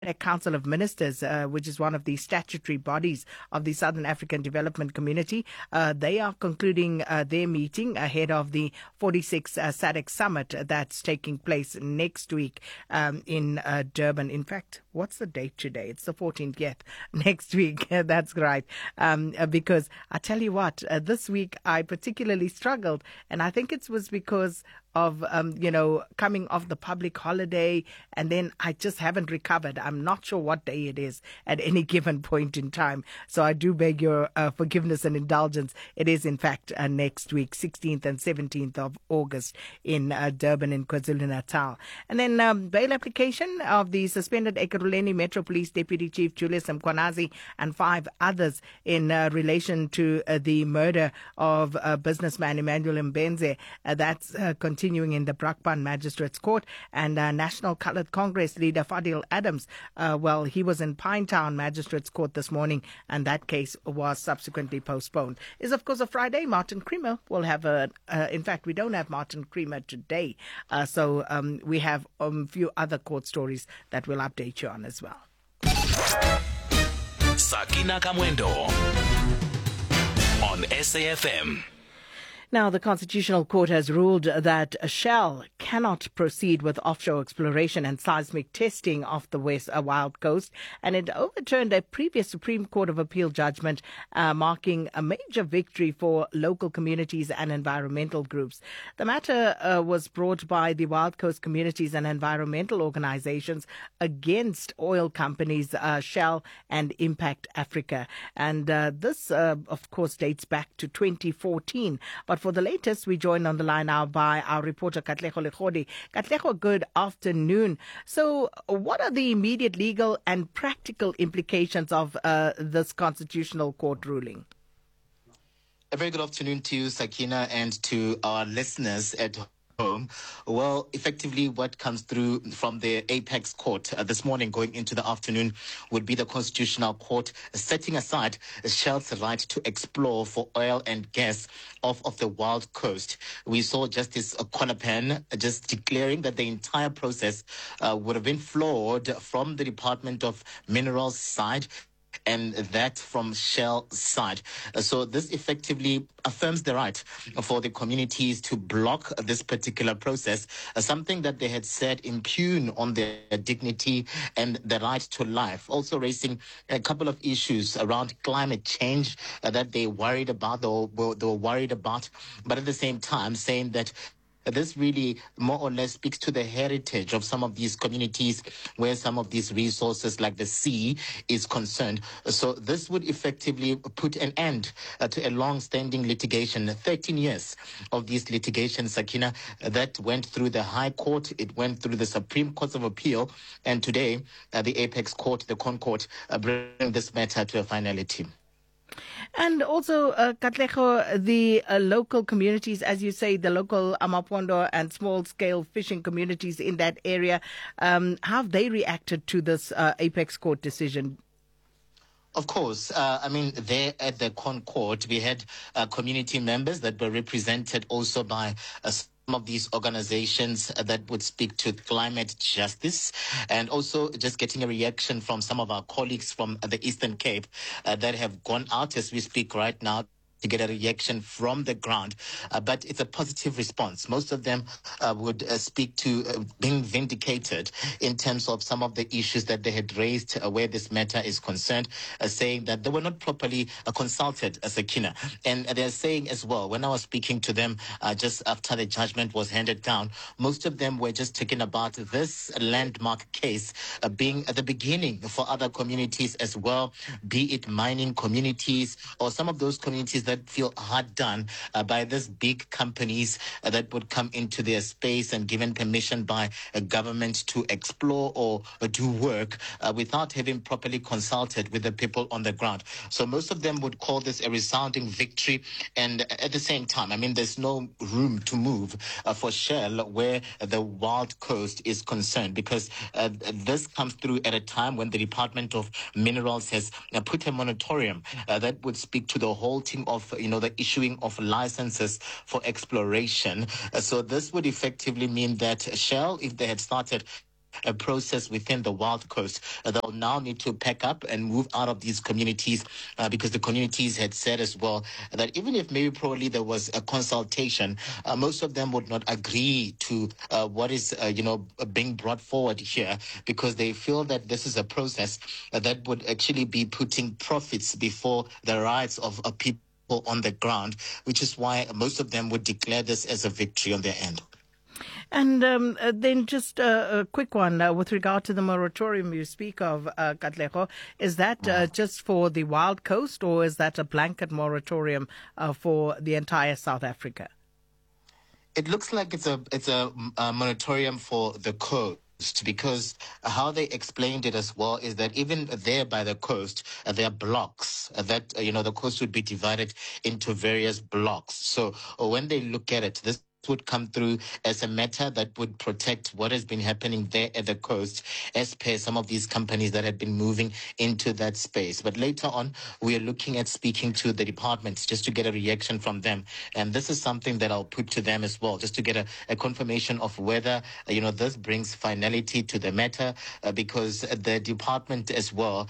Council of Ministers, which is one of the statutory bodies of the Southern African Development Community. They are concluding their meeting ahead of the 46th SADC Summit that's taking place next week in Durban. In fact, what's the date today? It's the 14th, yet next week. That's right. Because I tell you what, this week I particularly struggled, and I think it was because of, coming off the public holiday, and then I just haven't recovered. I'm not sure what day it is at any given point in time. So I do beg your forgiveness and indulgence. It is, in fact, next week, 16th and 17th of August in Durban in KwaZulu-Natal. And then bail application of the suspended Ekurhuleni Metro Police Deputy Chief Julius Mkhwanazi and 5 others in relation to the murder of businessman Emmanuel Mbenze. That's continuing in the Brakpan Magistrates Court. And National Coloured Congress leader Fadil Adams, he was in Pinetown Magistrates Court this morning, and that case was subsequently postponed. It's, of course, a Friday. Martin Creamer will have in fact, we don't have Martin Creamer today. So we have a few other court stories that we'll update you on as well. Sakina Kamwendo on SAFM. Now, the Constitutional Court has ruled that Shell cannot proceed with offshore exploration and seismic testing off the West Wild Coast, and it overturned a previous Supreme Court of Appeal judgment, marking a major victory for local communities and environmental groups. The matter was brought by the Wild Coast communities and environmental organizations against oil companies Shell and Impact Africa. And this, of course, dates back to 2014. But for the latest, we joined on the line now by our reporter Katlego Lekhodi. Katlego, good afternoon. So what are the immediate legal and practical implications of this Constitutional Court ruling? A very good afternoon to you, Sakina, and to our listeners at home. Well, effectively, what comes through from the Apex Court this morning going into the afternoon would be the Constitutional Court setting aside Shell's right to explore for oil and gas off of the Wild Coast. We saw Justice Konapan just declaring that the entire process would have been flawed from the Department of Minerals side and that from Shell side. So this effectively affirms the right for the communities to block this particular process, something that they had said impugn on their dignity and the right to life. Also raising a couple of issues around climate change that they worried about, or they were worried about, but at the same time saying that this really more or less speaks to the heritage of some of these communities where some of these resources like the sea is concerned. So this would effectively put an end to a long-standing litigation, 13 years of these litigations, Sakina, that went through the High Court, it went through the Supreme Court of Appeal, and today the Apex Court, the ConCourt, bring this matter to a finality. And also, Katlego, the local communities, as you say, the local Amapondo and small-scale fishing communities in that area, how have they reacted to this Apex Court decision? Of course. There at the ConCourt, we had community members that were represented also by some of these organizations that would speak to climate justice, and also just getting a reaction from some of our colleagues from the Eastern Cape that have gone out as we speak right now to get a reaction from the ground. But it's a positive response. Most of them would speak to being vindicated in terms of some of the issues that they had raised where this matter is concerned, saying that they were not properly consulted as a Sakina. And they're saying as well, when I was speaking to them just after the judgment was handed down, most of them were just talking about this landmark case being at the beginning for other communities as well, be it mining communities or some of those communities that feel hard done by these big companies that would come into their space and given permission by a government to explore or do work without having properly consulted with the people on the ground. So most of them would call this a resounding victory. And at the same time, there's no room to move for Shell where the Wild Coast is concerned, because this comes through at a time when the Department of Minerals has put a moratorium that would speak to the halting of the issuing of licenses for exploration. So this would effectively mean that Shell, if they had started a process within the Wild Coast. They'll now need to pack up and move out of these communities because the communities had said as well that even if maybe probably there was a consultation, most of them would not agree to what is, being brought forward here because they feel that this is a process that would actually be putting profits before the rights of people on the ground, which is why most of them would declare this as a victory on their end. And then just a quick one with regard to the moratorium you speak of, Katlego. Is that just for the Wild Coast or is that a blanket moratorium for the entire South Africa? It looks like it's a moratorium for the coast. Because how they explained it as well is that even there by the coast, there are blocks that, the coast would be divided into various blocks. So when they look at it, this would come through as a matter that would protect what has been happening there at the coast as per some of these companies that had been moving into that space. But later on, we are looking at speaking to the departments just to get a reaction from them. And this is something that I'll put to them as well, just to get a confirmation of whether, this brings finality to the matter, because the department as well,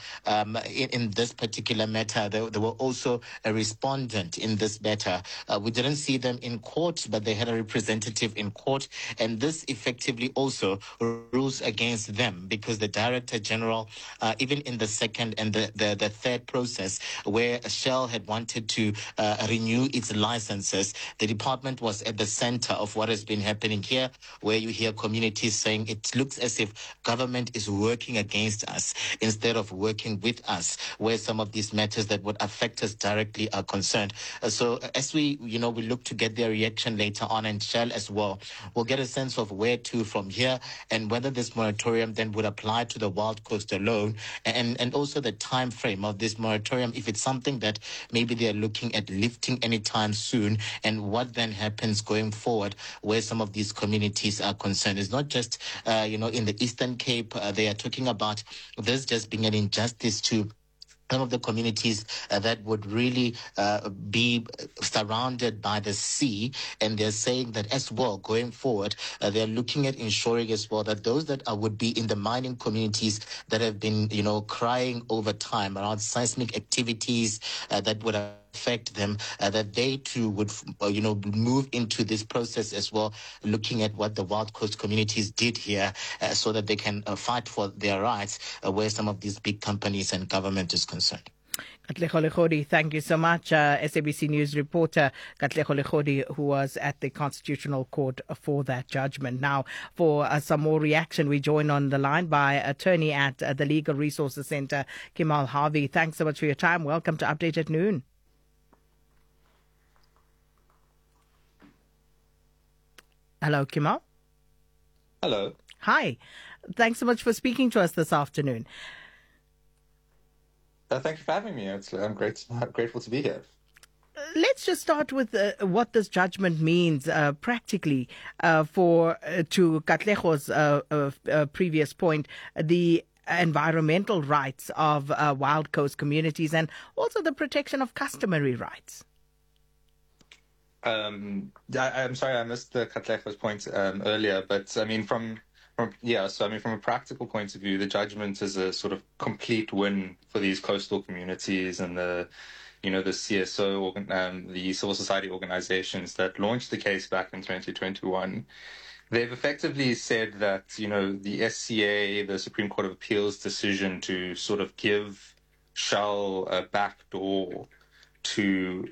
in this particular matter, there were also a respondent in this matter. We didn't see them in court, but they had a representative in court, and this effectively also rules against them because the Director General, even in the second and the third process where Shell had wanted to renew its licenses, the department was at the center of what has been happening here, where you hear communities saying it looks as if government is working against us instead of working with us, where some of these matters that would affect us directly are concerned. So as we look to get their reaction later on, and Shell as well, we'll get a sense of where to from here and whether this moratorium then would apply to the Wild Coast alone, and also the time frame of this moratorium, if it's something that maybe they're looking at lifting anytime soon, and what then happens going forward where some of these communities are concerned. It's not just, in the Eastern Cape, they are talking about this just being an injustice to some of the communities that would really be surrounded by the sea. And they're saying that as well, going forward, they're looking at ensuring as well that those that would be in the mining communities that have been, crying over time around seismic activities that would affect them, that they too would, move into this process as well, looking at what the Wild Coast communities did here so that they can fight for their rights where some of these big companies and government is concerned. Katlego Legodi, thank you so much. SABC News reporter Katlego Legodi, who was at the Constitutional Court for that judgment. Now, for some more reaction, we join on the line by attorney at the Legal Resources Centre, Kemal Harvey. Thanks so much for your time. Welcome to Update at Noon. Hello, Kemal. Hello. Hi. Thanks so much for speaking to us this afternoon. Thank you for having me. I'm grateful to be here. Let's just start with what this judgment means practically to Katlego's previous point, the environmental rights of Wild Coast communities and also the protection of customary rights. I'm sorry I missed the Katlego's point earlier, but I mean from a practical point of view, the judgment is a sort of complete win for these coastal communities and the CSO, the civil society organizations that launched the case back in 2021. They've effectively said that, the SCA, the Supreme Court of Appeals decision to sort of give Shell a backdoor to,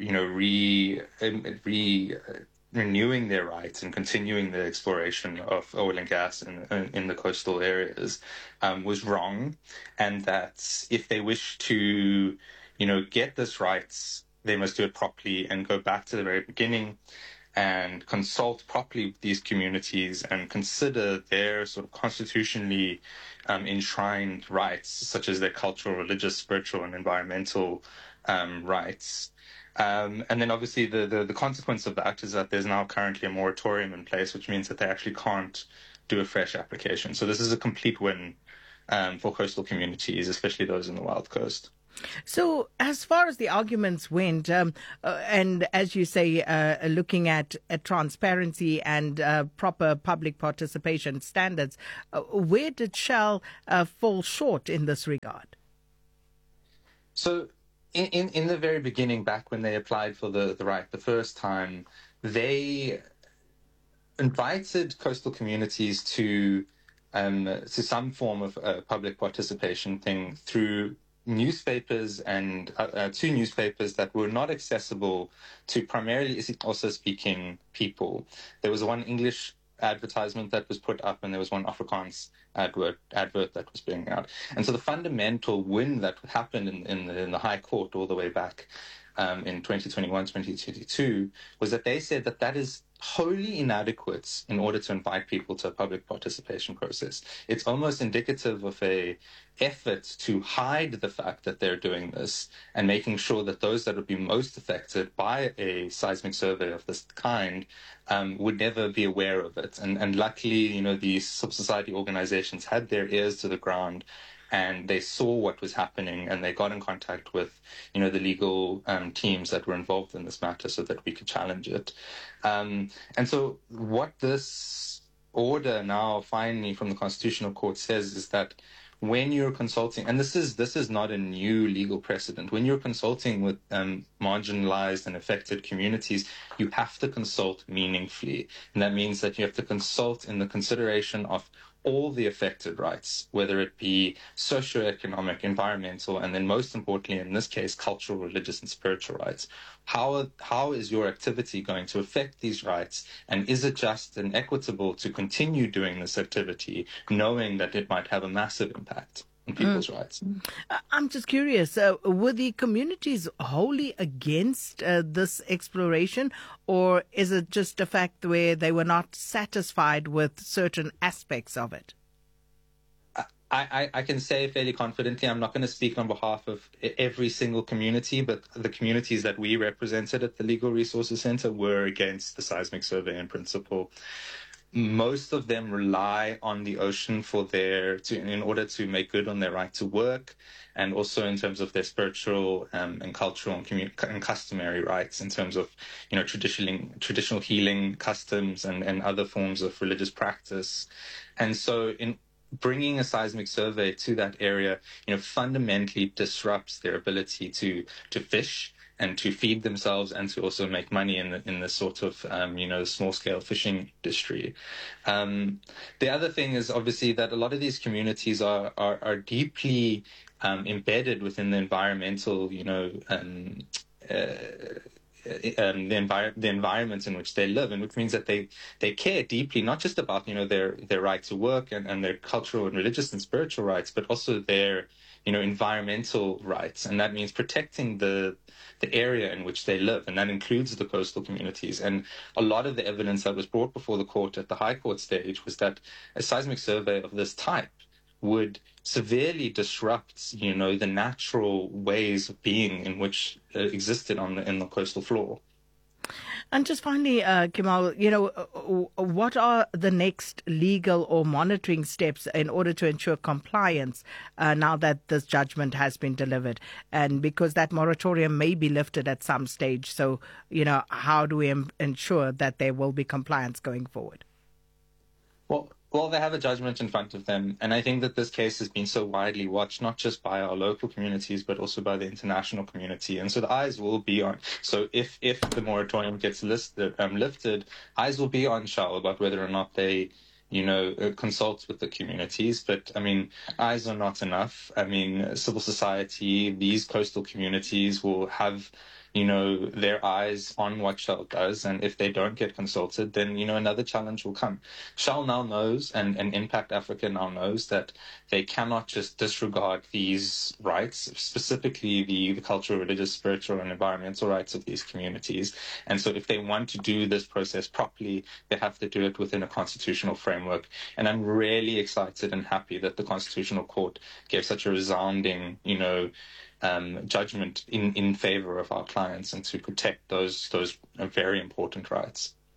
renewing their rights and continuing the exploration of oil and gas in the coastal areas was wrong, and that if they wish to, get this rights, they must do it properly and go back to the very beginning and consult properly with these communities and consider their sort of constitutionally enshrined rights, such as their cultural, religious, spiritual, and environmental rights. And then obviously the consequence of that is that there's now currently a moratorium in place, which means that they actually can't do a fresh application. So this is a complete win for coastal communities, especially those in the Wild Coast. So, as far as the arguments went, and as you say, looking at transparency and proper public participation standards, where did Shell fall short in this regard? So, in the very beginning, back when they applied for the right the first time, they invited coastal communities to some form of public participation thing through newspapers and two newspapers that were not accessible to primarily also speaking people. There was one English advertisement that was put up, and there was one Afrikaans advert that was being out. And so the fundamental win that happened in the High Court all the way back in 2021, 2022, was that they said that is wholly inadequate in order to invite people to a public participation process. It's almost indicative of a effort to hide the fact that they're doing this and making sure that those that would be most affected by a seismic survey of this kind would never be aware of it. And luckily, these society organizations had their ears to the ground, and they saw what was happening, and they got in contact with, the legal teams that were involved in this matter so that we could challenge it. And so what this order now finally from the Constitutional Court says is that when you're consulting, and this is not a new legal precedent, when you're consulting with marginalized and affected communities, you have to consult meaningfully. And that means that you have to consult in the consideration of all the affected rights, whether it be socioeconomic, environmental, and then most importantly, in this case, cultural, religious, and spiritual rights. How is your activity going to affect these rights? And is it just and equitable to continue doing this activity, knowing that it might have a massive impact on people's rights? I'm just curious, were the communities wholly against this exploration, or is it just a fact where they were not satisfied with certain aspects of it? I can say fairly confidently, I'm not going to speak on behalf of every single community, but the communities that we represented at the Legal Resources Center were against the seismic survey in principle. Most of them rely on the ocean in order to make good on their right to work, and also in terms of their spiritual and cultural and customary rights, in terms of traditional healing customs and other forms of religious practice. And so in bringing a seismic survey to that area, fundamentally disrupts their ability to fish and to feed themselves, and to also make money in the sort of small scale fishing industry. The other thing is obviously that a lot of these communities are deeply embedded within the environmental the environment in which they live, and which means that they care deeply, not just about their right to work and their cultural and religious and spiritual rights, but also their environmental rights. And that means protecting the area in which they live, and that includes the coastal communities. And a lot of the evidence that was brought before the court at the High Court stage was that a seismic survey of this type would severely disrupt, the natural ways of being in which existed in the coastal floor. And just finally, Kemal, what are the next legal or monitoring steps in order to ensure compliance now that this judgment has been delivered? And because that moratorium may be lifted at some stage, so, how do we ensure that there will be compliance going forward? Well, they have a judgment in front of them, and I think that this case has been so widely watched, not just by our local communities, but also by the international community. And so the eyes will be on. So if the moratorium gets lifted, eyes will be on Shell about whether or not they, consult with the communities. But eyes are not enough. Civil society, these coastal communities will have their eyes on what Shell does, and if they don't get consulted, then another challenge will come. Shell now knows, and Impact Africa now knows, that they cannot just disregard these rights, specifically the cultural, religious, spiritual, and environmental rights of these communities. And so if they want to do this process properly, they have to do it within a constitutional framework. And I'm really excited and happy that the Constitutional Court gave such a resounding, judgment in favor of our clients and to protect those very important rights.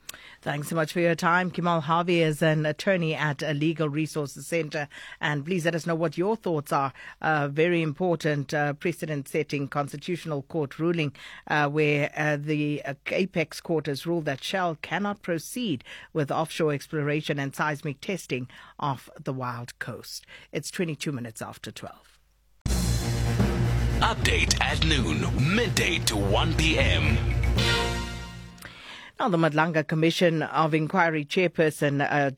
Thanks so much for your time. Kimal Harvey is an attorney at a Legal Resources Centre. And please let us know what your thoughts are. Very important precedent-setting Constitutional Court ruling where the Apex Court has ruled that Shell cannot proceed with offshore exploration and seismic testing off the Wild Coast. It's 22 minutes after 12. Update at noon, midday to 1 p.m. Now, the Madlanga Commission of Inquiry Chairperson,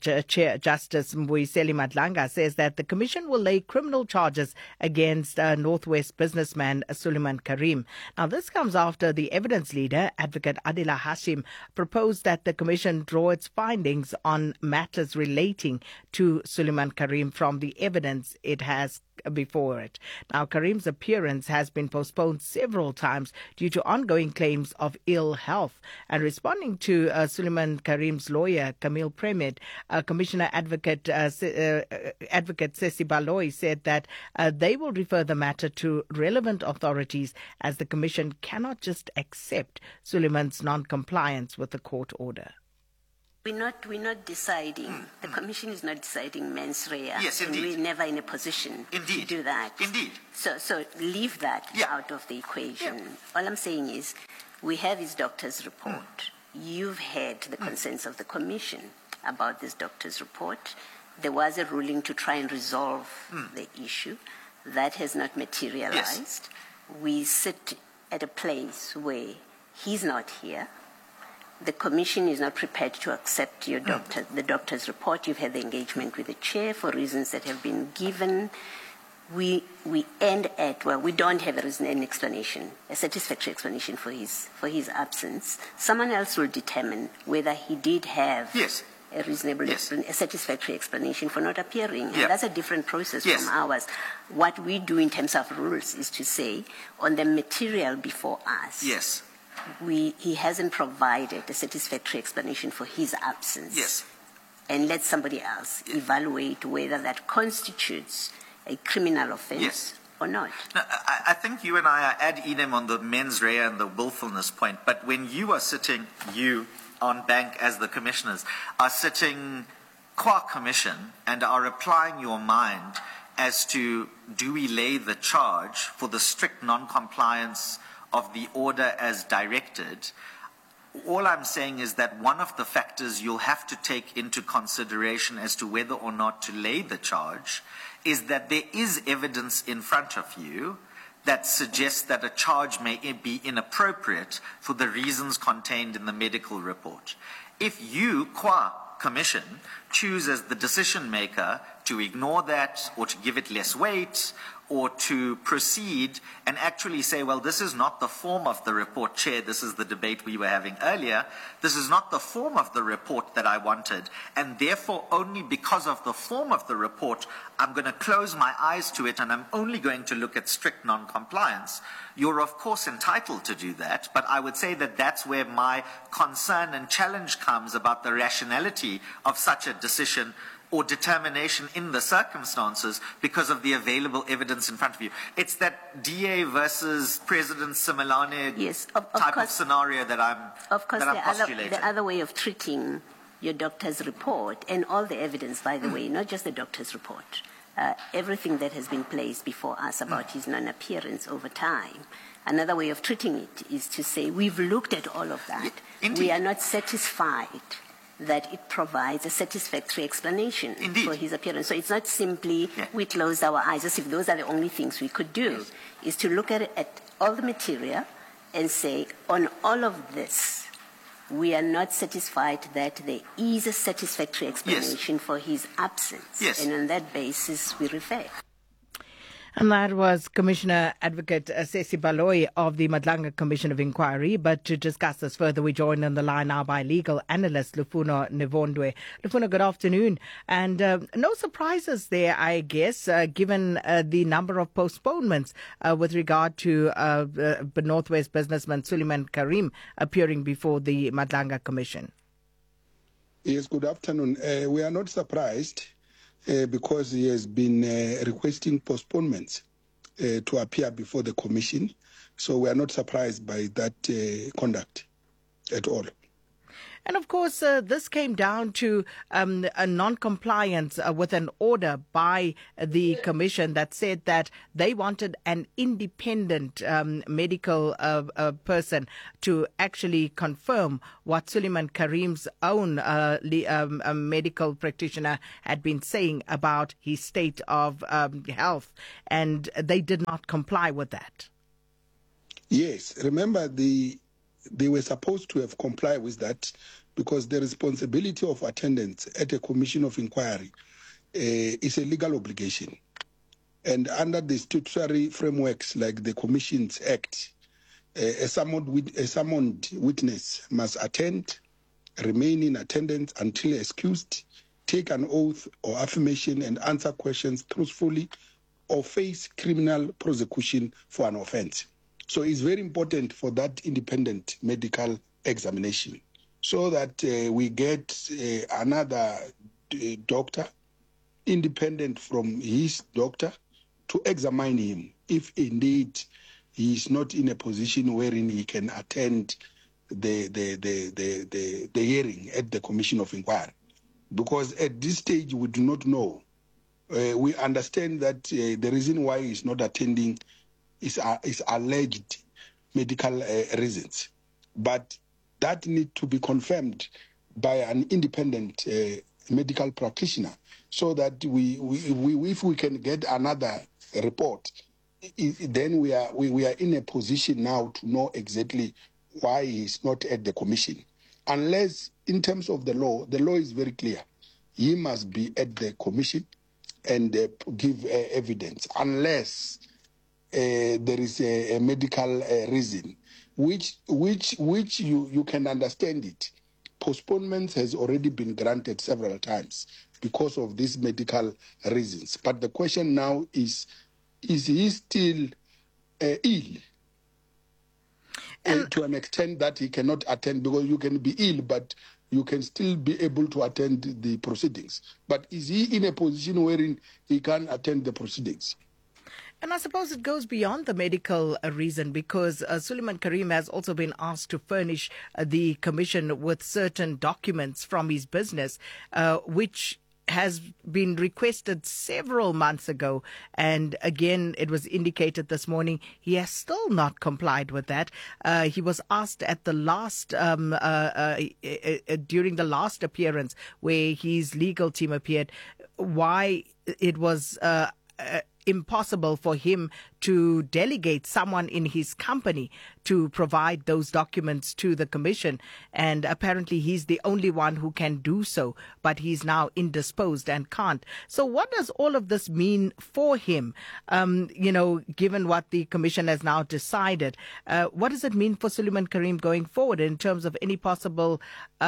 Justice Mbuyiseli Madlanga, says that the Commission will lay criminal charges against Northwest businessman Suleiman Karim. Now, this comes after the evidence leader, Advocate Adila Hashim, proposed that the Commission draw its findings on matters relating to Suleiman Karim from the evidence it has before it. Now, Karim's appearance has been postponed several times due to ongoing claims of ill health. And responding to Suleiman Karim's lawyer, Camille Premed, Commissioner Advocate Sesi Baloyi said that they will refer the matter to relevant authorities as the Commission cannot just accept Suleiman's non-compliance with the court order. We're not deciding. The Commission is not deciding mens rea. Yes, indeed. And we're never in a position to do that. Indeed. So leave that out of the equation. All I'm saying is we have his doctor's report. You've heard the concerns of the Commission about this doctor's report. There was a ruling to try and resolve the issue. That has not materialized. Yes. We sit at a place where he's not here. The Commission is not prepared to accept your the doctor's report. You've had the engagement with the chair for reasons that have been given. We end at, well, we don't have an explanation, a satisfactory explanation for his absence. Someone else will determine whether he did have a reasonable, a satisfactory explanation for not appearing. And that's a different process from ours. What we do in terms of rules is to say, on the material before us, he hasn't provided a satisfactory explanation for his absence. And let somebody else evaluate whether that constitutes a criminal offense or not. Now, I think you and I are ad idem on the mens rea and the willfulness point, but when you are sitting, you on bank as the commissioners, are sitting qua commission and are applying your mind as to do we lay the charge for the strict non-compliance of the order as directed, all I'm saying is that one of the factors you'll have to take into consideration as to whether or not to lay the charge is that there is evidence in front of you that suggests that a charge may be inappropriate for the reasons contained in the medical report. If you, qua commission, choose as the decision maker to ignore that or to give it less weight or to proceed and actually say, well, this is not the form of the report, Chair, this is the debate we were having earlier, this is not the form of the report that I wanted, and therefore only because of the form of the report, I'm going to close my eyes to it and I'm only going to look at strict non-compliance. You're of course entitled to do that, but I would say that that's where my concern and challenge comes about the rationality of such a decision or determination in the circumstances because of the available evidence in front of you. It's that DA versus President Simelane type of scenario that I'm postulating. The other way of treating your doctor's report and all the evidence, by the way, not just the doctor's report, everything that has been placed before us about his non-appearance over time. Another way of treating it is to say, we've looked at all of that. We are not satisfied that it provides a satisfactory explanation for his appearance. So it's not simply we closed our eyes as if those are the only things we could do. Is to look at all the material and say, on all of this, we are not satisfied that there is a satisfactory explanation for his absence. And on that basis, we refer. And that was Commissioner Advocate Sesi Baloyi of the Madlanga Commission of Inquiry. But to discuss this further, we joined on the line now by legal analyst Lufuno Nevondwe. Lufuno, good afternoon. And no surprises there, I guess, given the number of postponements with regard to Northwest businessman Suleiman Karim appearing before the Madlanga Commission. Yes, good afternoon. We are not surprised. Because he has been requesting postponements to appear before the commission. So we are not surprised by that conduct at all. And of course, this came down to a non-compliance with an order by the Commission that said that they wanted an independent medical person to actually confirm what Suleiman Karim's own medical practitioner had been saying about his state of health, and they did not comply with that. Yes, remember they were supposed to have complied with that because the responsibility of attendance at a commission of inquiry is a legal obligation. And under the statutory frameworks like the Commissions Act, a summoned witness must attend, remain in attendance until excused, take an oath or affirmation and answer questions truthfully, or face criminal prosecution for an offense. So it's very important for that independent medical examination so that we get another doctor, independent from his doctor, to examine him if indeed he is not in a position wherein he can attend the hearing at the Commission of Inquiry. Because at this stage we do not know. We understand that the reason why he's not attending is alleged medical reasons, but that need to be confirmed by an independent medical practitioner, so that if we can get another report, then we are in a position now to know exactly why he's not at the commission. Unless, in terms of the law is very clear. He must be at the commission and give evidence, unless there is a medical reason, which you can understand it. Postponement has already been granted several times because of these medical reasons. But the question now is he still ill? To an extent that he cannot attend, because you can be ill, but you can still be able to attend the proceedings. But is he in a position wherein he can attend the proceedings? And I suppose it goes beyond the medical reason, because Suleiman Karim has also been asked to furnish the Commission with certain documents from his business, which has been requested several months ago. And again, it was indicated this morning he has still not complied with that. He was asked at the last, during the last appearance where his legal team appeared, why it was impossible for him to delegate someone in his company to provide those documents to the Commission. And apparently he's the only one who can do so, but he's now indisposed and can't. So what does all of this mean for him? Given what the Commission has now decided, what does it mean for Suleiman Karim going forward in terms of any possible,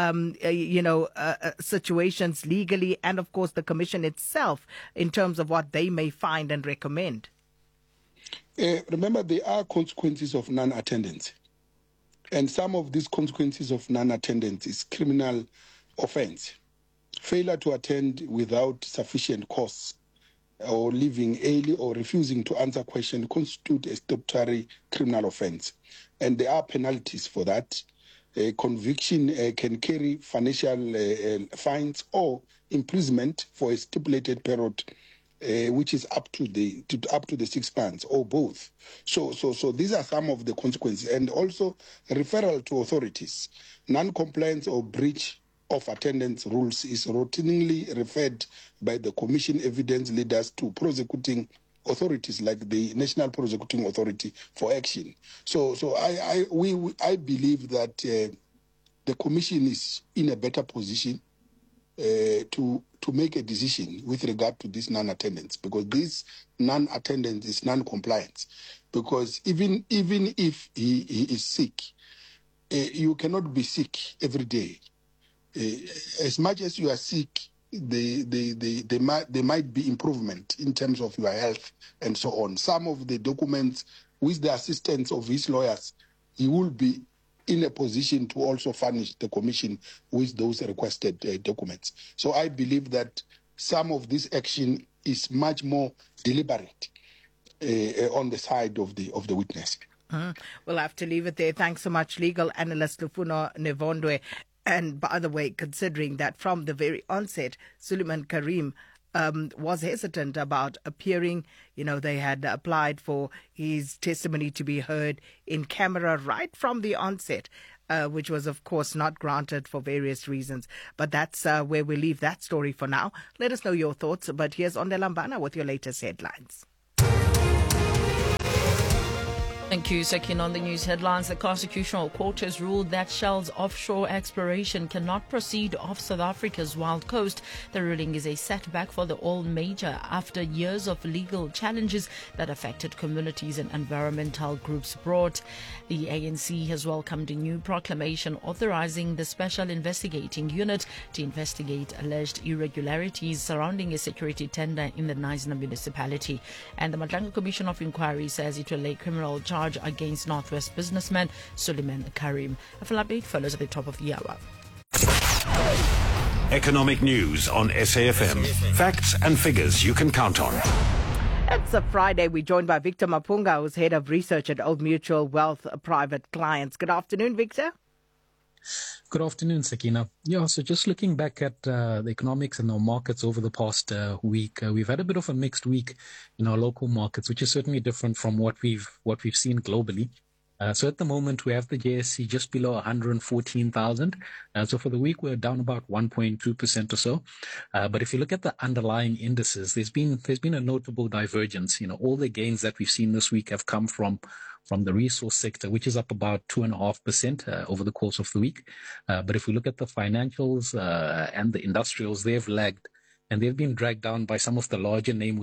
situations legally, and of course the Commission itself in terms of what they may find and recommend? Remember, there are consequences of non-attendance. And some of these consequences of non-attendance is criminal offense. Failure to attend without sufficient cause, or leaving early, or refusing to answer questions constitute a statutory criminal offense. And there are penalties for that. Conviction can carry financial fines or imprisonment for a stipulated period, which is up to the 6 months, or both. So these are some of the consequences. And also referral to authorities. Non-compliance or breach of attendance rules is routinely referred by the Commission evidence leaders to prosecuting authorities like the National Prosecuting Authority for action. So I believe that the Commission is in a better position to make a decision with regard to this non-attendance, because this non-attendance is non-compliance. Because even if he is sick, you cannot be sick every day. As much as you are sick, there might be improvement in terms of your health and so on. Some of the documents, with the assistance of his lawyers, he will be in a position to also furnish the Commission with those requested documents. So I believe that some of this action is much more deliberate on the side of the witness. We'll have to leave it there. Thanks so much, legal analyst Lufuno Nevondwe. And by the way, considering that from the very onset, Suleiman Karim was hesitant about appearing. They had applied for his testimony to be heard in camera right from the onset, which was, of course, not granted for various reasons. But that's where we leave that story for now. Let us know your thoughts. But here's Ondela Mbana with your latest headlines. Thank you, Sakin. On the news headlines, the Constitutional Court has ruled that Shell's offshore exploration cannot proceed off South Africa's wild coast. The ruling is a setback for the oil major after years of legal challenges that affected communities and environmental groups abroad. The ANC has welcomed a new proclamation authorizing the Special Investigating Unit to investigate alleged irregularities surrounding a security tender in the Knysna municipality. And the Matlanga Commission of Inquiry says it will lay criminal charge against Northwest businessman Suleiman Karim. A full update follows at the top of the hour. Economic news on SAFM. Facts and figures you can count on. It's a Friday. We're joined by Victor Mapunga, who's head of research at Old Mutual Wealth Private Clients. Good afternoon, Victor. Good afternoon, Sakina. So just looking back at the economics and our markets over the past week, we've had a bit of a mixed week in our local markets, which is certainly different from what we've seen globally. So at the moment, we have the JSE just below 114,000. So for the week, we're down about 1.2% or so. But if you look at the underlying indices, there's been a notable divergence. All the gains that we've seen this week have come from the resource sector, which is up about 2.5% over the course of the week. But if we look at the financials and the industrials, they've lagged. And they've been dragged down by some of the larger names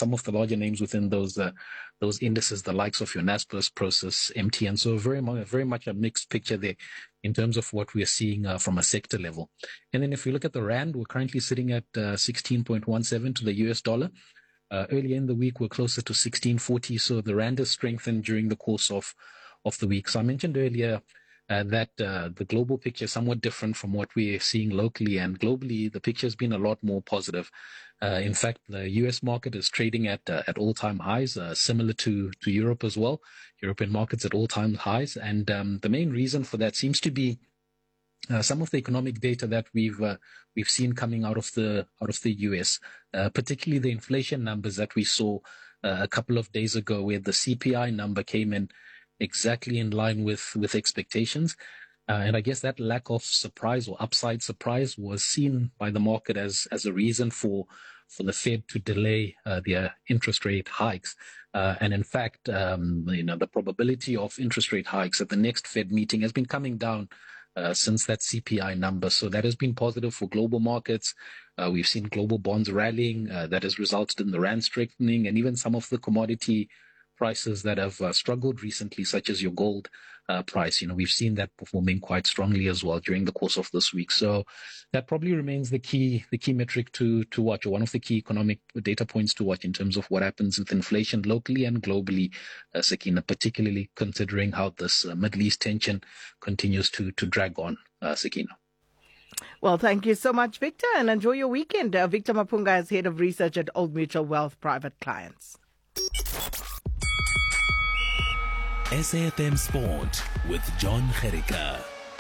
within those indices, the likes of your Naspers, Prosus, MTN. So very much a mixed picture there in terms of what we are seeing from a sector level. And then if we look at the rand, we're currently sitting at 16.17 to the US dollar. Earlier in the week, we're closer to 16.40. So the rand has strengthened during the course of the week. So I mentioned earlier that the global picture is somewhat different from what we're seeing locally, and globally the picture has been a lot more positive. In fact, the US market is trading at all-time highs, similar to Europe as well. European markets at all-time highs, and the main reason for that seems to be some of the economic data that we've seen coming out of the US, particularly the inflation numbers that we saw a couple of days ago, where the CPI number came in exactly in line with expectations. And I guess that lack of surprise or upside surprise was seen by the market as a reason for the Fed to delay their interest rate hikes. And in fact, the probability of interest rate hikes at the next Fed meeting has been coming down since that CPI number. So that has been positive for global markets. We've seen global bonds rallying. That has resulted in the rand strengthening, and even some of the commodity prices that have struggled recently, such as your gold price. We've seen that performing quite strongly as well during the course of this week. So that probably remains the key metric to watch, or one of the key economic data points to watch in terms of what happens with inflation locally and globally, Sakina, particularly considering how this Middle East tension continues to drag on, Sakina. Well, thank you so much, Victor, and enjoy your weekend. Victor Mapunga is head of research at Old Mutual Wealth Private Clients. SAFM Sport with John Gericka.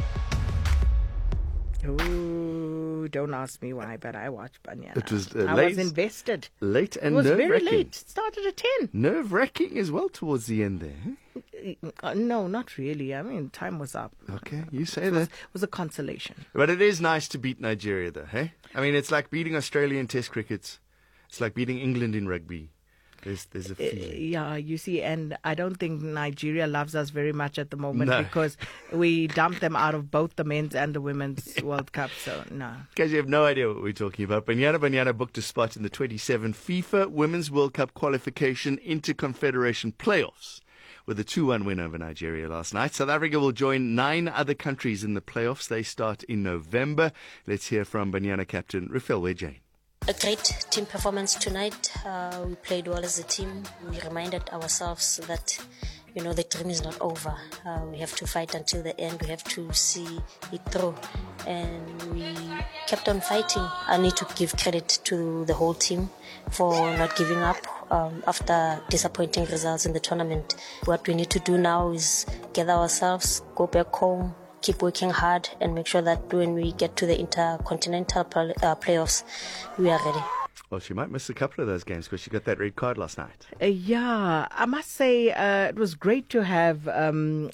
Oh, don't ask me why, but I watched Banyana. It was I late, was invested. Late and it was nerve-wracking. very late. It started at 10. Nerve-wracking as well towards the end there. No, not really. I mean, time was up. Okay, you say that. It was a consolation. But it is nice to beat Nigeria, though, hey? I mean, it's like beating Australia in Test cricket. It's like beating England in rugby. There's a feeling. Yeah, you see, and I don't think Nigeria loves us very much at the moment because No. we dumped them out of both the men's and the women's World Cup, so no. Guys, you have no idea what we're talking about. Banyana booked a spot in the 27 FIFA Women's World Cup qualification Interconfederation playoffs with a 2-1 win over Nigeria last night. South Africa will join 9 other countries in the playoffs. They start in November. Let's hear from Banyana captain Rufel Jane. A great team performance tonight. We played well as a team. We reminded ourselves that, the dream is not over. We have to fight until the end. We have to see it through. And we kept on fighting. I need to give credit to the whole team for not giving up after disappointing results in the tournament. What we need to do now is gather ourselves, go back home, keep working hard and make sure that when we get to the intercontinental playoffs, we are ready. Well, she might miss a couple of those games because she got that red card last night. Yeah, I must say it was great to have Temi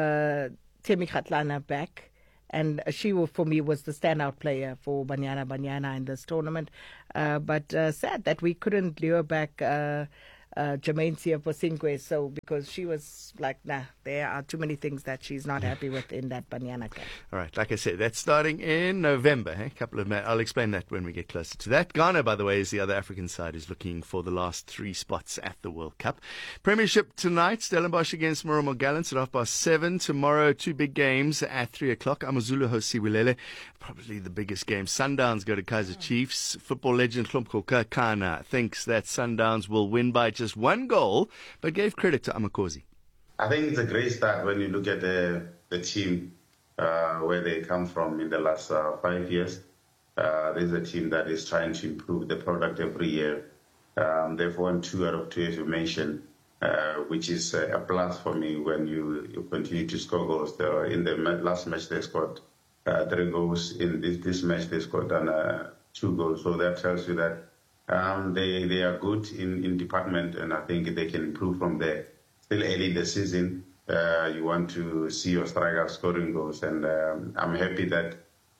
Kgatlana back. And she, for me, was the standout player for Banyana in this tournament. But sad that we couldn't lure back Jermaine Siaposinkwe, so because she was like, nah, there are too many things that she's not happy with in that Banyana camp. All right, like I said, that's starting in November. A couple of I'll explain that when we get closer to that. Ghana, by the way, is the other African side who's looking for the last 3 spots at the World Cup. Premiership tonight, Stellenbosch against Moromo Gallants at 7:30. Tomorrow, 2 big games at 3 o'clock. AmaZulu hosts Siwilele, probably the biggest game. Sundowns go to Kaizer Chiefs. Football legend Hlompho Kekana thinks that Sundowns will win by just 1 goal, but gave credit to Amakosi. I think it's a great start when you look at the team where they come from in the last 5 years. There's a team that is trying to improve the product every year. They've won 2 out of 2, as you mentioned, which is a plus for me when you continue to score goals. In the last match, they scored 3 goals. In this match, they scored 2 goals. So that tells you that they are good in department, and I think they can improve from there. Still early in the season, you want to see your strikers scoring goals, and I'm happy that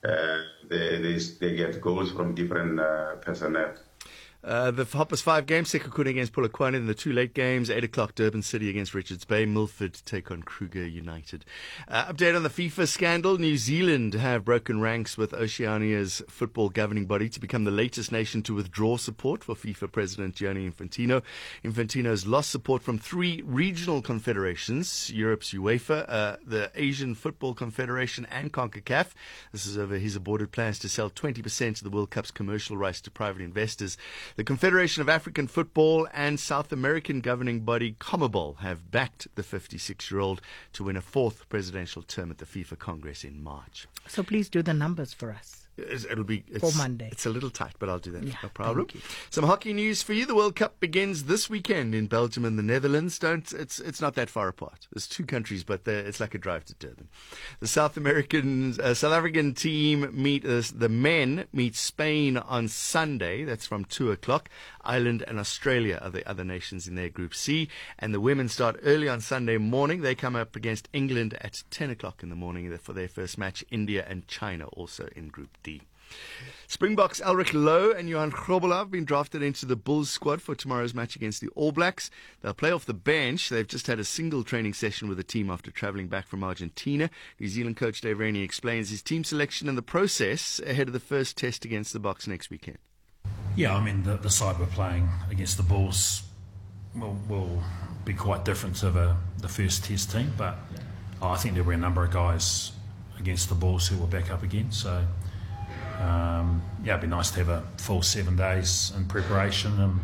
they get goals from different personnel. The Hoppers 5 games, Sekhukhune against Polokwane, and the 2 late games, 8 o'clock Durban City against Richards Bay, Milford take on Kruger United. Update on the FIFA scandal. New Zealand have broken ranks with Oceania's football governing body to become the latest nation to withdraw support for FIFA President Gianni Infantino. Infantino's lost support from 3 regional confederations, Europe's UEFA, the Asian Football Confederation and CONCACAF. This is over his aborted plans to sell 20% of the World Cup's commercial rights to private investors. The Confederation of African Football and South American governing body CONMEBOL have backed the 56-year-old to win a 4th presidential term at the FIFA Congress in March. So please do the numbers for us. It'll be for Monday. It's a little tight, but I'll do that. Yeah, no problem. thank you. Some hockey news for you. The World Cup begins this weekend in Belgium and the Netherlands. It's not that far apart. There's 2 countries, but it's like a drive to Durban. The South African team the men meet Spain on Sunday. That's from 2 o'clock. Ireland and Australia are the other nations in their Group C. And the women start early on Sunday morning. They come up against England at 10 o'clock in the morning for their first match. India and China also in Group D. Springboks Elric Lowe and Johan Grobbelaar have been drafted into the Bulls squad for tomorrow's match against the All Blacks. They'll play off the bench. They've just had a single training session with the team after travelling back from Argentina. New Zealand coach Dave Rainey explains his team selection and the process ahead of the first test against the Boks next weekend. Yeah, I mean, the side we're playing against the Bulls will be quite different to the first test team, but I think there'll be a number of guys against the Bulls who will back up again, so it'd be nice to have a full 7 days in preparation.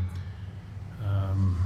And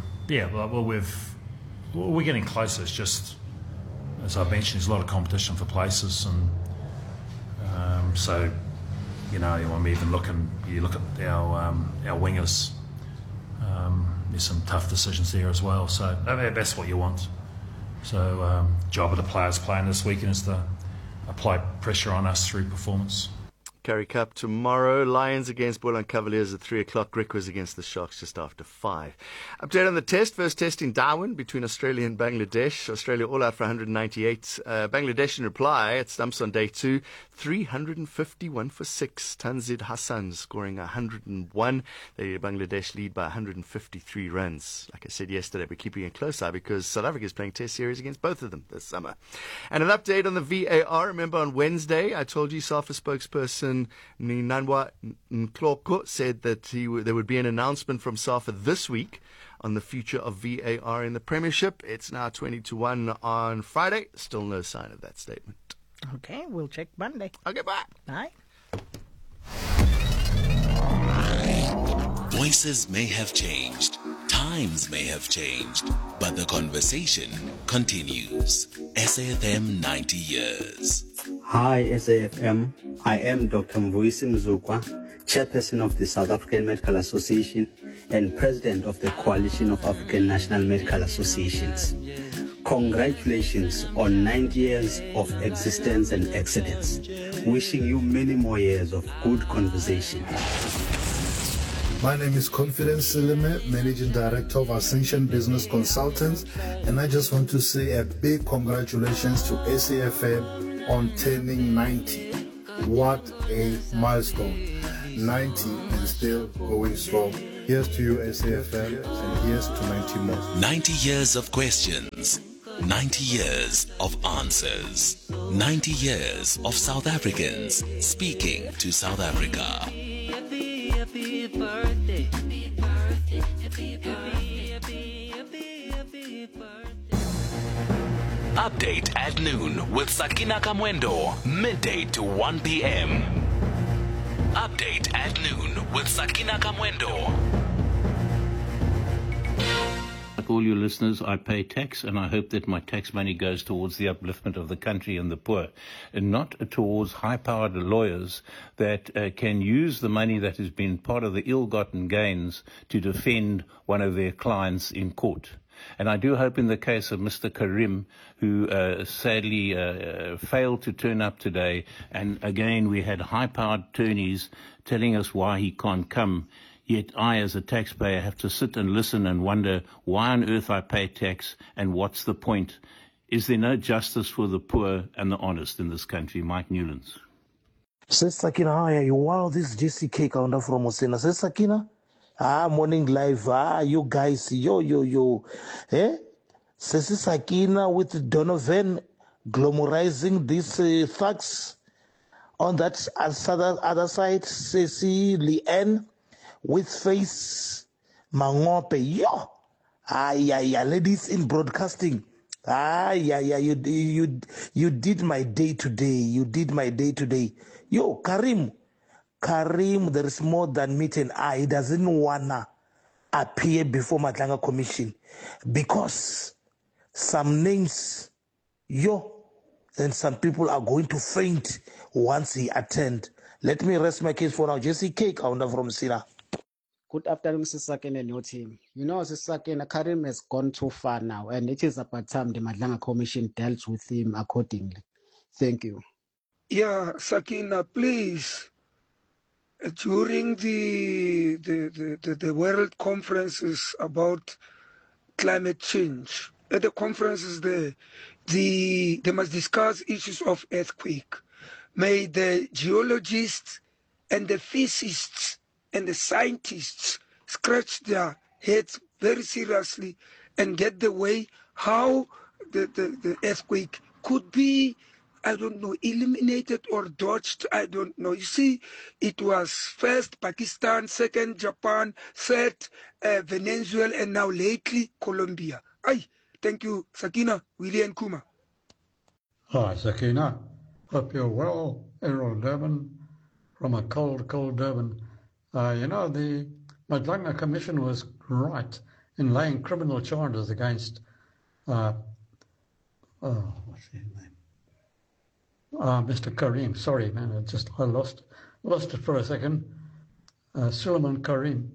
we're getting closer. It's just, as I mentioned, there's a lot of competition for places, and so when we even look at our wingers, there's some tough decisions there as well. So that's what you want. So job of the players playing this weekend is to apply pressure on us through performance. Currie Cup tomorrow. Lions against Boland Cavaliers at 3 o'clock. Griquas against the Sharks just after 5. Update on the test. First test in Darwin between Australia and Bangladesh. Australia all out for 198. Bangladesh in reply at stumps on day 2. 351 for 6. Tanzid Hassan scoring 101. The Bangladesh lead by 153 runs. Like I said yesterday, we're keeping a close eye because South Africa is playing test series against both of them this summer. And an update on the VAR. Remember on Wednesday, I told you SAFA spokesperson Ninanwa Nkloko said that there would be an announcement from SAFA this week on the future of VAR in the Premiership. It's now 20-1 on Friday. Still no sign of that statement. Okay, we'll check Monday. Okay, bye. Bye. Voices may have changed, times may have changed, but the conversation continues. SAFM 90 years. Hi SAFM, I am Dr. Mvuisi Mzukwa, Chairperson of the South African Medical Association and President of the Coalition of African National Medical Associations. Congratulations on 90 years of existence and excellence. Wishing you many more years of good conversation. My name is Confidence Silime, Managing Director of Ascension Business Consultants, and I just want to say a big congratulations to SAFM on turning 90. What a milestone. 90 and still going strong. Here's to you, SAFM, and here's to 90 more. 90 years of questions. 90 years of answers. 90 years of South Africans speaking to South Africa. Happy birthday. Happy birthday. Happy birthday. Happy birthday. Update at noon with Sakina Kamwendo, midday to 1 p.m. Update at noon with Sakina Kamwendo. Like all your listeners, I pay tax, and I hope that my tax money goes towards the upliftment of the country and the poor, and not towards high-powered lawyers that can use the money that has been part of the ill-gotten gains to defend one of their clients in court. And I do hope in the case of Mr. Karim, who sadly failed to turn up today, and again we had high-powered attorneys telling us why he can't come, yet I as a taxpayer have to sit and listen and wonder why on earth I pay tax and what's the point. Is there no justice for the poor and the honest in this country? Mike Newlands. Sakina, how are you? Wow, this JCK counter from Osena. Sakina? Morning live. You guys, yo. Sakina with Donovan glamorizing these thugs. On that other side, Ceci Leanne with face Mangope. Yo! Ladies in broadcasting. You did my day today. Yo, Karim, there is more than meat and eye. He doesn't wanna appear before Matlanga Commission because some names, and some people are going to faint once he attend. Let me rest my case for now. Jesse K. Kaunda from Sina. Good afternoon, Mr. Sakin and your team. You know, Mr. Sakin, Karim has gone too far now, and it is about time the Madlanga Commission dealt with him accordingly. Thank you. Yeah, Sakina, please. During the world conferences about climate change, at the conferences there, they must discuss issues of earthquake. May the geologists and the physicists and the scientists scratch their heads very seriously and get the way how the earthquake could be, I don't know, eliminated or dodged, I don't know. You see, it was first Pakistan, second Japan, third Venezuela, and now lately Colombia. Thank you, Sakina, Willie and Kuma. Hi, Sakina. Hope you're well. Errol Durban from a cold Durban. The Madlanga Commission was right in laying criminal charges against, what's his name? Mr. Karim. Sorry, man, I lost it for a second. Suleiman Karim.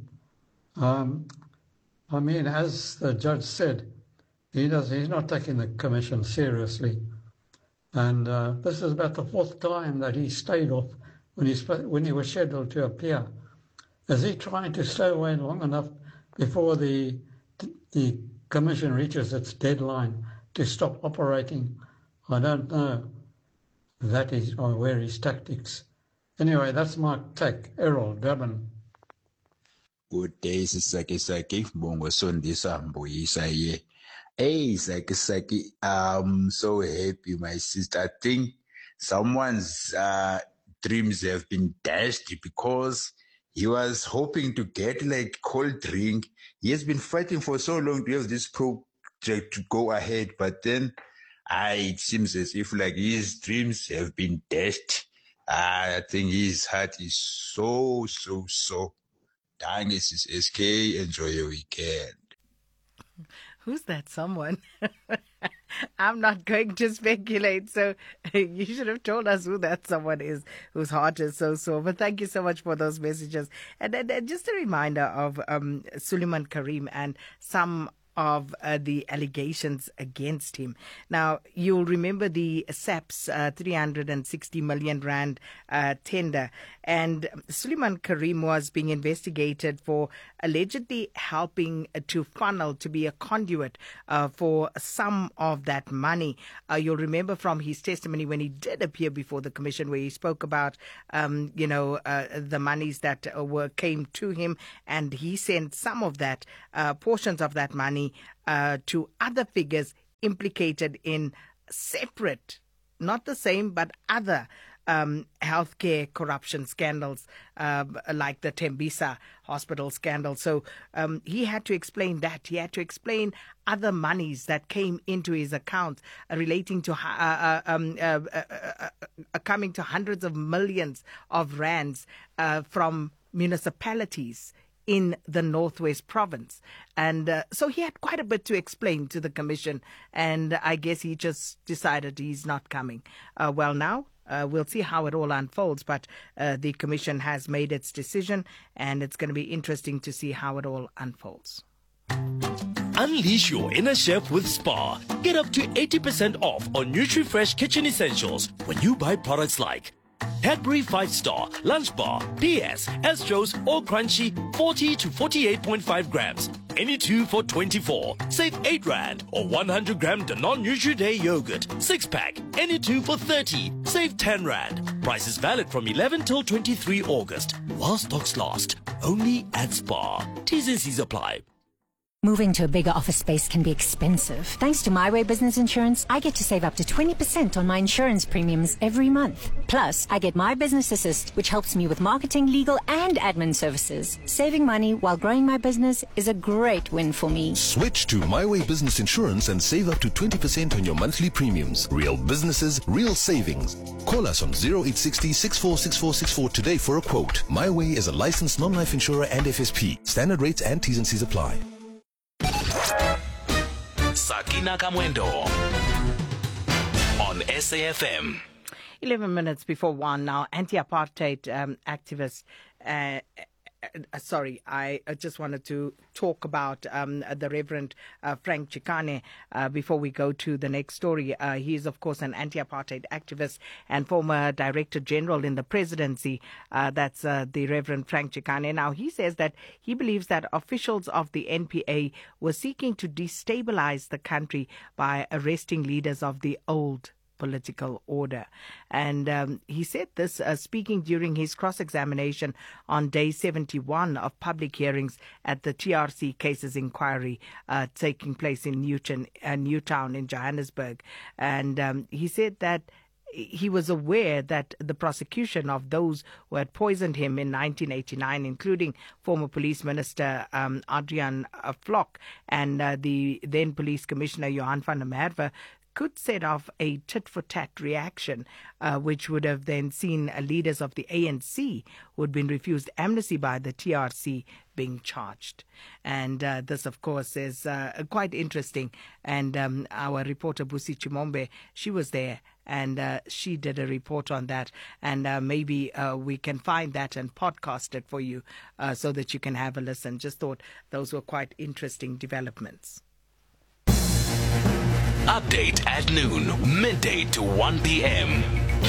As the judge said, he's not taking the commission seriously. And this is about the fourth time that he stayed off when he was scheduled to appear. Is he trying to stay away long enough before the commission reaches its deadline to stop operating? I don't know. That is where his tactics. Anyway, that's my take. Errol Durban. Good day, Saki. Bongo Sondisa Mboyisaye. Hey, Saki. I'm so happy, my sister. I think someone's dreams have been dashed because he was hoping to get like cold drink. He has been fighting for so long to have this project to go ahead, but then it seems as if like his dreams have been dashed. I think his heart is so. Dang, this is SK. Enjoy your weekend. Who's that someone? I'm not going to speculate, so you should have told us who that someone is whose heart is so sore. But thank you so much for those messages. And just a reminder of Suleiman Karim and some of the allegations against him. Now, you'll remember the SAPS 360 million rand tender, and Suleiman Karim was being investigated for allegedly helping to funnel, to be a conduit for some of that money. You'll remember from his testimony when he did appear before the commission, where he spoke about, the monies that came to him, and he sent some of that, portions of that money to other figures implicated in separate, not the same, but other healthcare corruption scandals, like the Tembisa hospital scandal. So he had to explain that. He had to explain other monies that came into his account relating to coming to hundreds of millions of rands from municipalities in the Northwest Province. And so he had quite a bit to explain to the commission, and I guess he just decided he's not coming. Now, we'll see how it all unfolds, but the commission has made its decision, and it's going to be interesting to see how it all unfolds. Unleash your inner chef with Spar. Get up to 80% off on NutriFresh kitchen essentials when you buy products like Cadbury 5-Star, Lunch Bar, PS, Astros, or Crunchy, 40 to 48.5 grams. Any two for 24. Save 8 rand. Or 100 gram Danone Nutri-Day yogurt, 6-pack. Any two for 30. Save 10 rand. Price is valid from 11 till 23 August. While stocks last. Only at Spar. T's and C's apply. Moving to a bigger office space can be expensive. Thanks to My Way Business Insurance, I get to save up to 20% on my insurance premiums every month. Plus, I get My Business Assist, which helps me with marketing, legal, and admin services. Saving money while growing my business is a great win for me. Switch to My Way Business Insurance and save up to 20% on your monthly premiums. Real businesses, real savings. Call us on 0860 646464 today for a quote. My Way is a licensed non-life insurer and FSP. Standard rates and T's and C's apply. Sakina Kamwendo on SAFM. 11 minutes before 1 now. Anti-apartheid activist. I just wanted to talk about the Reverend Frank Chikane before we go to the next story. He is, of course, an anti-apartheid activist and former Director General in the presidency. That's the Reverend Frank Chikane. Now, he says that he believes that officials of the NPA were seeking to destabilize the country by arresting leaders of the old political order. And he said this speaking during his cross-examination on day 71 of public hearings at the TRC cases inquiry taking place in Newtown in Johannesburg. And he said that he was aware that the prosecution of those who had poisoned him in 1989, including former police minister Adrian Flock and the then police commissioner Johan van der Merwe, could set off a tit-for-tat reaction, which would have then seen leaders of the ANC who had been refused amnesty by the TRC being charged. And this, of course, is quite interesting. And our reporter, Busi Chimombe, she was there, and she did a report on that. And maybe we can find that and podcast it for you so that you can have a listen. Just thought those were quite interesting developments. Update at noon, midday to 1 p.m.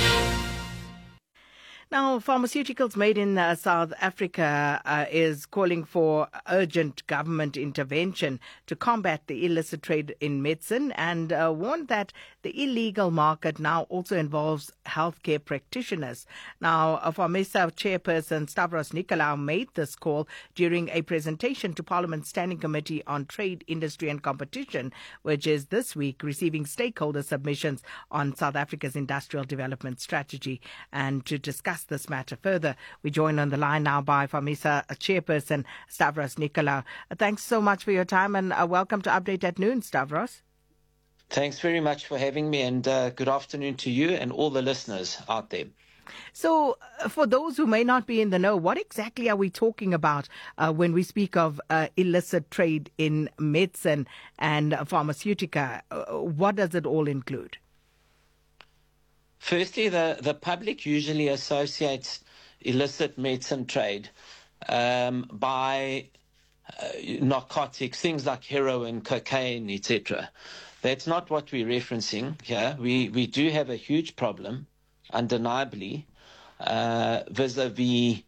Now, Pharmaceuticals Made in South Africa is calling for urgent government intervention to combat the illicit trade in medicine and warned that the illegal market now also involves healthcare practitioners. Now, Pharmesa chairperson Stavros Nicolaou made this call during a presentation to Parliament's Standing Committee on Trade, Industry and Competition, which is this week receiving stakeholder submissions on South Africa's industrial development strategy. And to discuss this matter further, we join on the line now by Pharmesa chairperson Stavros Nicolaou. Thanks so much for your time and welcome to Update at Noon, Stavros. Thanks very much for having me, and good afternoon to you and all the listeners out there. So, for those who may not be in the know, what exactly are we talking about when we speak of illicit trade in medicine and pharmaceutica? What does it all include? Firstly, the public usually associates illicit medicine trade by narcotics, things like heroin, cocaine, etc. That's not what we're referencing here. We do have a huge problem, undeniably, vis-a-vis,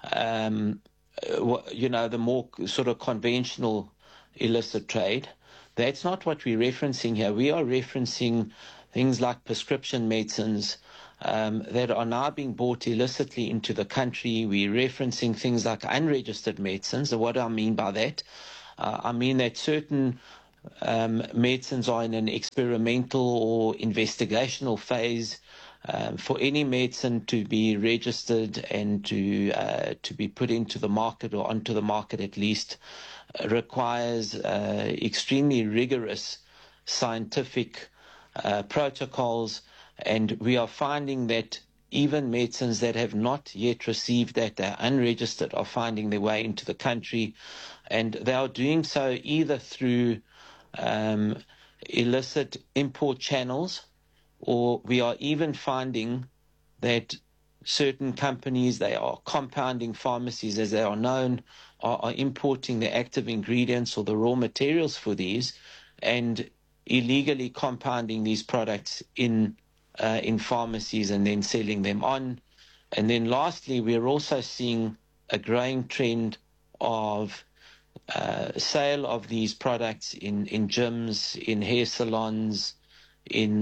the more sort of conventional illicit trade. That's not what we're referencing here. We are referencing things like prescription medicines that are now being bought illicitly into the country. We're referencing things like unregistered medicines. And what do I mean by that? I mean that certain medicines are in an experimental or investigational phase. For any medicine to be registered and to be put into the market, or onto the market at least, requires extremely rigorous scientific protocols, and we are finding that even medicines that have not yet received that, they're unregistered, are finding their way into the country, and they are doing so either through illicit import channels, or we are even finding that certain companies, they are compounding pharmacies as they are known, are importing the active ingredients or the raw materials for these and illegally compounding these products in pharmacies and then selling them on. And then lastly, we are also seeing a growing trend of sale of these products in gyms, in hair salons, in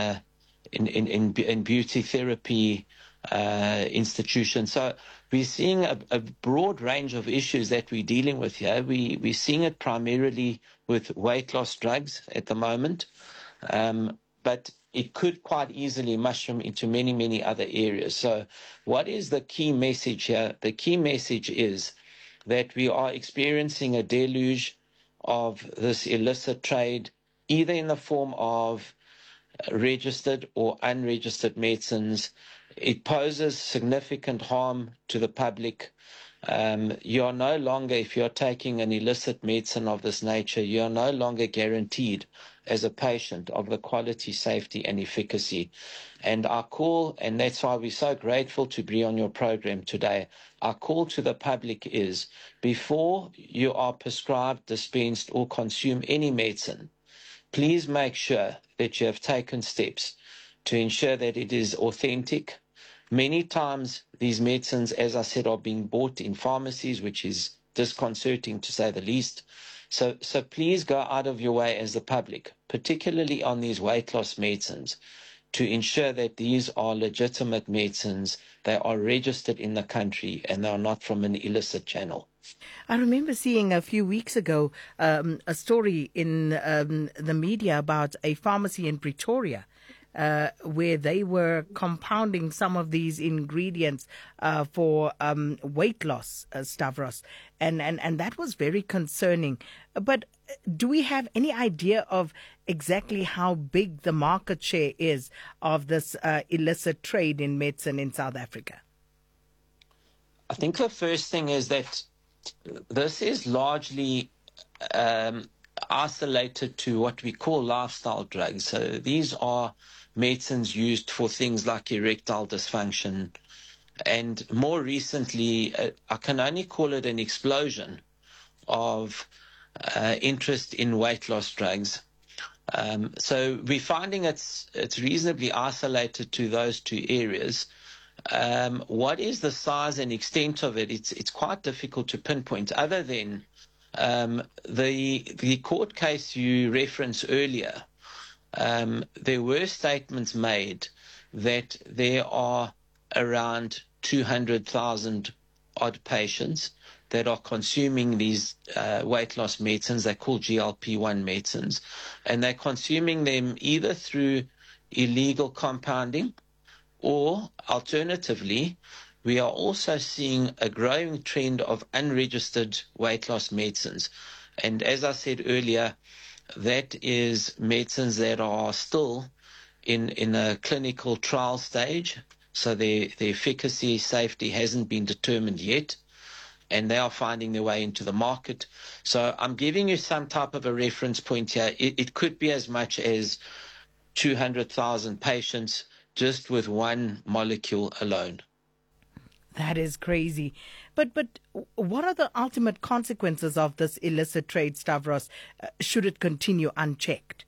beauty therapy institutions. So we're seeing a broad range of issues that we're dealing with here. We're seeing it primarily with weight loss drugs at the moment, but it could quite easily mushroom into many, many other areas. So what is the key message here? The key message is that we are experiencing a deluge of this illicit trade, either in the form of registered or unregistered medicines. It poses significant harm to the public. You are no longer, if you're taking an illicit medicine of this nature, you are no longer guaranteed as a patient of the quality, safety and efficacy. And our call, and that's why we're so grateful to be on your program today, our call to the public is, before you are prescribed, dispensed or consume any medicine, please make sure that you have taken steps to ensure that it is authentic. Many times these medicines, as I said, are being bought in pharmacies, which is disconcerting to say the least. So please go out of your way as the public, particularly on these weight loss medicines, to ensure that these are legitimate medicines, they are registered in the country, and they are not from an illicit channel. I remember seeing a few weeks ago a story in the media about a pharmacy in Pretoria where they were compounding some of these ingredients for weight loss, Stavros. And that was very concerning. But do we have any idea of exactly how big the market share is of this illicit trade in medicine in South Africa? I think the first thing is that this is largely isolated to what we call lifestyle drugs. So these are medicines used for things like erectile dysfunction. And more recently, I can only call it an explosion of interest in weight loss drugs. So we're finding it's reasonably isolated to those two areas. What is the size and extent of it? It's quite difficult to pinpoint, other than the court case you referenced earlier. There were statements made that there are around 200,000 odd patients that are consuming these weight loss medicines. They're called GLP-1 medicines, and they're consuming them either through illegal compounding, or alternatively, we are also seeing a growing trend of unregistered weight loss medicines. And as I said earlier, that is medicines that are still in a clinical trial stage, so their efficacy, safety hasn't been determined yet, and they are finding their way into the market. So I'm giving you some type of a reference point here. It could be as much as 200,000 patients just with one molecule alone. That is crazy. But what are the ultimate consequences of this illicit trade, Stavros, should it continue unchecked?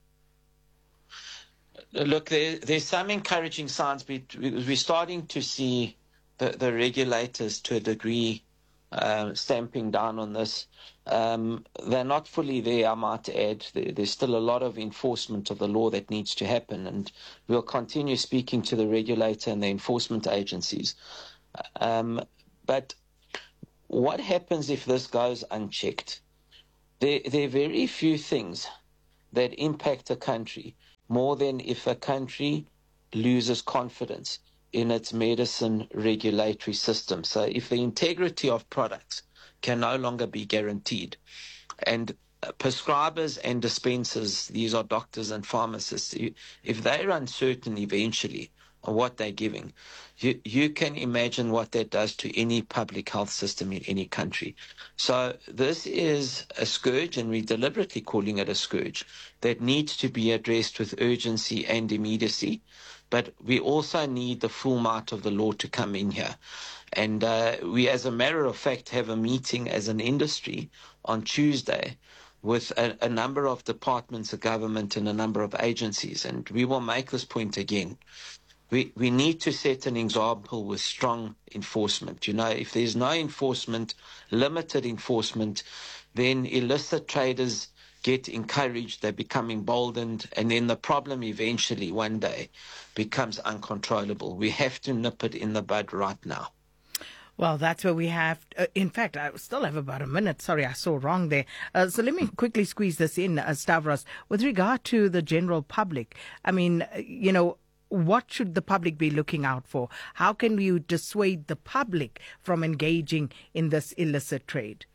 Look, there's some encouraging signs. We're starting to see the regulators, to a degree, stamping down on this. They're not fully there, I might add. There's still a lot of enforcement of the law that needs to happen, and we'll continue speaking to the regulator and the enforcement agencies. But what happens if this goes unchecked? There are very few things that impact a country more than if a country loses confidence in its medicine regulatory system. So if the integrity of products can no longer be guaranteed, and prescribers and dispensers, these are doctors and pharmacists, if they're uncertain eventually on what they're giving, you can imagine what that does to any public health system in any country. So this is a scourge, and we're deliberately calling it a scourge, that needs to be addressed with urgency and immediacy. But we also need the full might of the law to come in here. And we, as a matter of fact, have a meeting as an industry on Tuesday with a number of departments of government and a number of agencies. And we will make this point again. We need to set an example with strong enforcement. You know, if there's no enforcement, limited enforcement, then illicit traders get encouraged, they become emboldened, and then the problem eventually one day becomes uncontrollable. We have to nip it in the bud right now. Well, that's where we have, in fact, I still have about a minute. Sorry, I saw wrong there. So let me quickly squeeze this in, Stavros. With regard to the general public, I mean, you know, what should the public be looking out for? How can you dissuade the public from engaging in this illicit trade?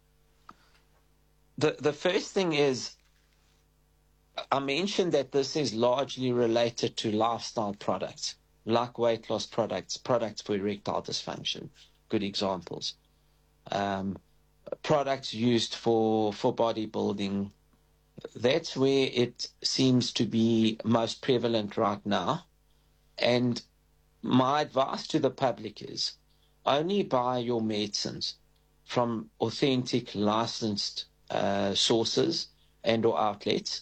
The first thing is, I mentioned that this is largely related to lifestyle products, like weight loss products, products for erectile dysfunction, good examples. Products used for bodybuilding, that's where it seems to be most prevalent right now. And my advice to the public is only buy your medicines from authentic, licensed sources and or outlets.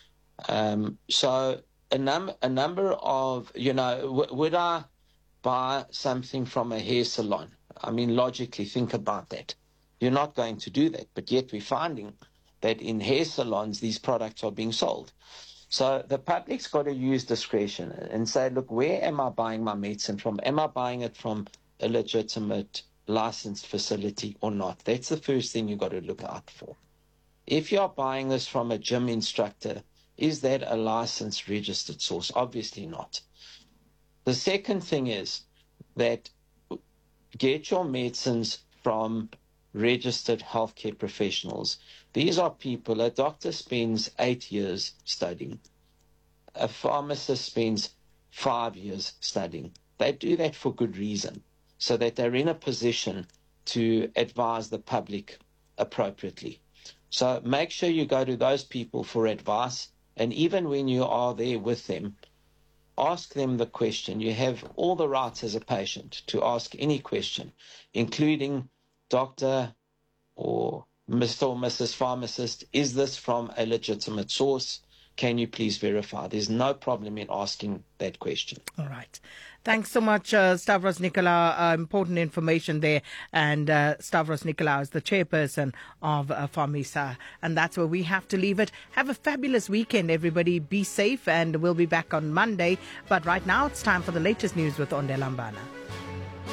So a number of, you know, would I buy something from a hair salon? I mean, logically think about that. You're not going to do that, but yet we're finding that in hair salons, these products are being sold. So the public's got to use discretion and say, look, where am I buying my medicine from? Am I buying it from a legitimate licensed facility or not? That's the first thing you've got to look out for. If you're buying this from a gym instructor, is that a licensed registered source? Obviously not. The second thing is that get your medicines from registered healthcare professionals. These are people, a doctor spends 8 years studying. A pharmacist spends 5 years studying. They do that for good reason, so that they're in a position to advise the public appropriately. So make sure you go to those people for advice, and even when you are there with them, ask them the question. You have all the rights as a patient to ask any question, including, Doctor or Mr. or Mrs. Pharmacist, is this from a legitimate source? Can you please verify? There's no problem in asking that question. All right. Thanks so much, Stavros Nicolaou. Important information there. And Stavros Nicolaou is the chairperson of Pharmisa. And that's where we have to leave it. Have a fabulous weekend, everybody. Be safe, and we'll be back on Monday. But right now, it's time for the latest news with Onde Lambana.